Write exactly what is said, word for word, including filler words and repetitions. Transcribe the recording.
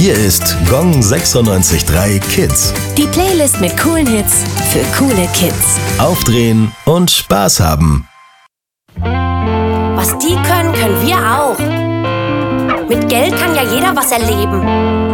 Hier ist Gong sechsundneunzig Komma drei Kids. Die Playlist mit coolen Hits für coole Kids. Aufdrehen und Spaß haben. Was die können, können wir auch. Mit Geld kann ja jeder was erleben.